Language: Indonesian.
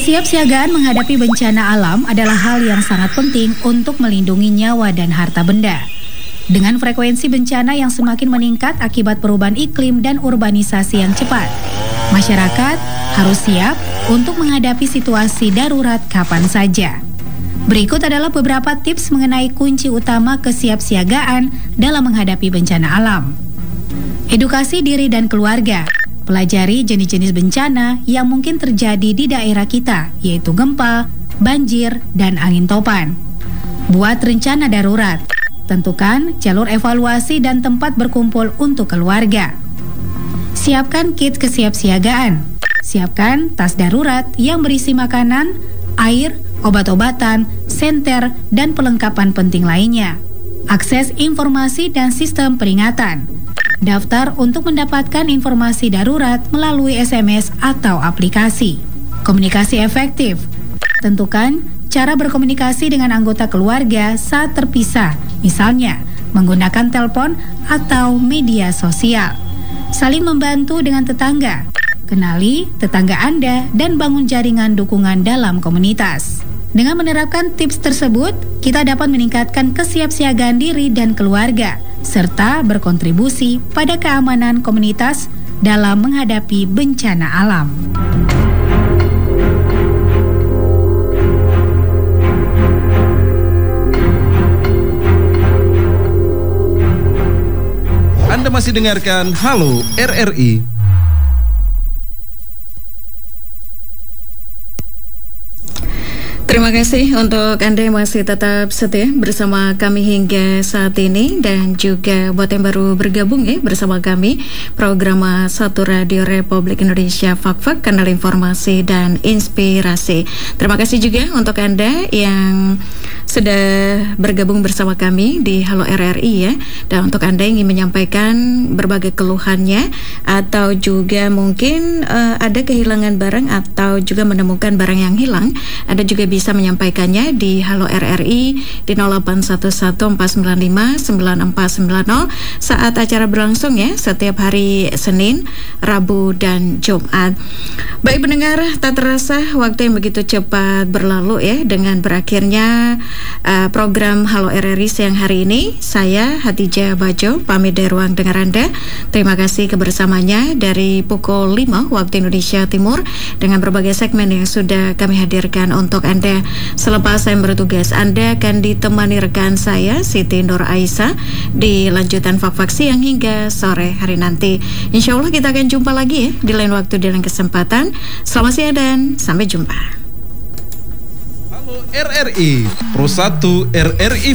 Kesiapsiagaan menghadapi bencana alam adalah hal yang sangat penting untuk melindungi nyawa dan harta benda. Dengan frekuensi bencana yang semakin meningkat akibat perubahan iklim dan urbanisasi yang cepat, masyarakat harus siap untuk menghadapi situasi darurat kapan saja. Berikut adalah beberapa tips mengenai kunci utama kesiapsiagaan dalam menghadapi bencana alam. Edukasi diri dan keluarga. Pelajari jenis-jenis bencana yang mungkin terjadi di daerah kita, yaitu gempa, banjir, dan angin topan. Buat rencana darurat. Tentukan jalur evaluasi dan tempat berkumpul untuk keluarga. Siapkan kit kesiapsiagaan. Siapkan tas darurat yang berisi makanan, air, obat-obatan, senter, dan perlengkapan penting lainnya. Akses informasi dan sistem peringatan. Daftar untuk mendapatkan informasi darurat melalui SMS atau aplikasi. Komunikasi efektif. Tentukan cara berkomunikasi dengan anggota keluarga saat terpisah, misalnya menggunakan telepon atau media sosial. Saling membantu dengan tetangga. Kenali tetangga Anda dan bangun jaringan dukungan dalam komunitas. Dengan menerapkan tips tersebut, kita dapat meningkatkan kesiapsiagaan diri dan keluarga, serta berkontribusi pada keamanan komunitas dalam menghadapi bencana alam. Anda masih dengarkan Halo RRI. Terima kasih untuk Anda yang masih tetap setia bersama kami hingga saat ini, dan juga buat yang baru bergabung bersama kami, program 1 Radio Republik Indonesia Fak-Fak, kanal informasi dan inspirasi. Terima kasih juga untuk Anda yang sudah bergabung bersama kami di Halo RRI ya. Dan untuk Anda yang ingin menyampaikan berbagai keluhannya, atau juga mungkin ada kehilangan barang atau juga menemukan barang yang hilang, Anda juga bisa menyampaikannya di Halo RRI di 0811-495-9490 saat acara berlangsung ya, setiap hari Senin, Rabu, dan Jumat. Baik pendengar, tak terasa waktu yang begitu cepat berlalu ya, dengan berakhirnya program Halo RRI siang hari ini. Saya Hatijah Bajo pamit dari ruang dengar Anda. Terima kasih kebersamanya dari pukul 5 waktu Indonesia Timur dengan berbagai segmen yang sudah kami hadirkan untuk Anda. Selepas saya bertugas, Anda akan ditemani rekan saya Siti Nur Aisyah di lanjutan Fak-Fak siang hingga sore hari nanti. Insya Allah kita akan jumpa lagi ya di lain waktu, di lain kesempatan. Selamat siang dan sampai jumpa. Halo RRI, Pro 1 RRI